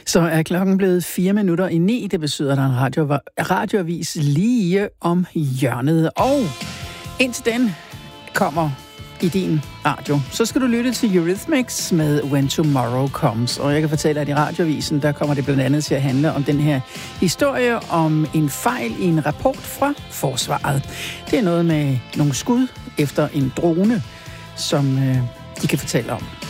Så er klokken blevet 8:04. Det betyder, at der er en radioavis lige om hjørnet. Og indtil den kommer i din radio, så skal du lytte til Eurythmics med When Tomorrow Comes. Og jeg kan fortælle, at i radioavisen, der kommer det blandt andet til at handle om den her historie om en fejl i en rapport fra Forsvaret. Det er noget med nogle skud efter en drone, som de kan fortælle om.